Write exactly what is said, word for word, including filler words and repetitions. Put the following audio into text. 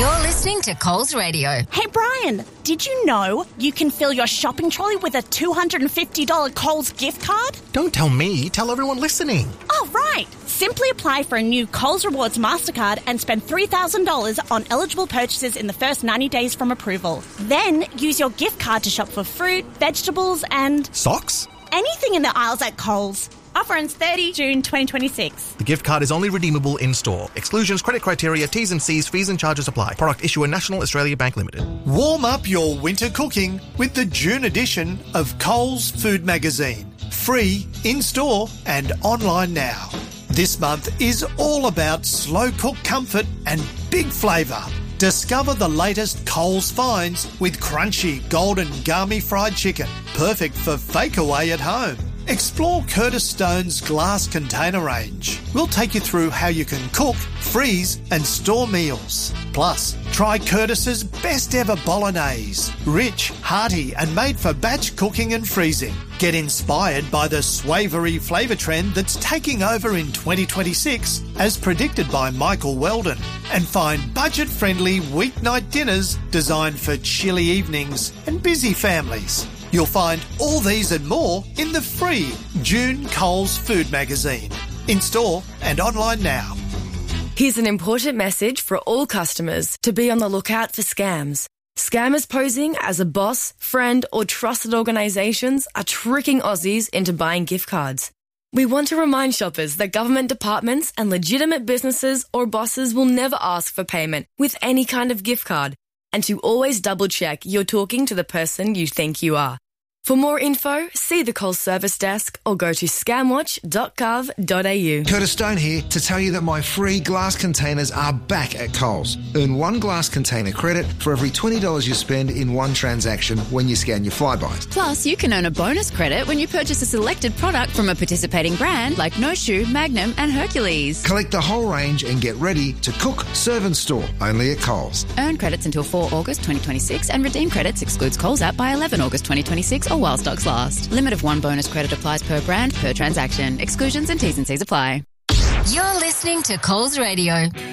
You're listening to Coles Radio. Hey, Brian, did you know you can fill your shopping trolley with a two hundred fifty dollars Coles gift card? Don't tell me, tell everyone listening. Oh, right. Simply apply for a new Coles Rewards MasterCard and spend three thousand dollars on eligible purchases in the first ninety days from approval. Then use your gift card to shop for fruit, vegetables and... Socks? Anything in the aisles at Coles. Offer ends thirtieth of June twenty twenty-six. The gift card is only redeemable in-store. Exclusions, credit criteria, T's and C's, fees and charges apply. Product issuer National Australia Bank Limited. Warm up your winter cooking with the June edition of Coles Food Magazine. Free, in-store and online now. This month is all about slow-cooked comfort and big flavour. Discover the latest Coles finds with crunchy golden gummy fried chicken. Perfect for fake away at home. Explore Curtis Stone's glass container range. We'll take you through how you can cook, freeze and store meals. Plus, try Curtis's best ever bolognese. Rich, hearty and made for batch cooking and freezing. Get inspired by the swavery flavour trend that's taking over in twenty twenty-six as predicted by Michael Weldon. And find budget-friendly weeknight dinners designed for chilly evenings and busy families. You'll find all these and more in the free June Coles Food Magazine. In store and online now. Here's an important message for all customers to be on the lookout for scams. Scammers posing as a boss, friend or trusted organisations are tricking Aussies into buying gift cards. We want to remind shoppers that government departments and legitimate businesses or bosses will never ask for payment with any kind of gift card, and to always double-check you're talking to the person you think you are. For more info, see the Coles Service Desk or go to scamwatch dot gov dot a u. Curtis Stone here to tell you that my free glass containers are back at Coles. Earn one glass container credit for every twenty dollars you spend in one transaction when you scan your Flybys. Plus, you can earn a bonus credit when you purchase a selected product from a participating brand like No Shoe, Magnum and Hercules. Collect the whole range and get ready to cook, serve and store only at Coles. Earn credits until the fourth of August twenty twenty-six and redeem credits excludes Coles app by the eleventh of August twenty twenty-six or while stocks last. Limit of one bonus credit applies per brand, per transaction. Exclusions and T's and C's apply. You're listening to Coles Radio.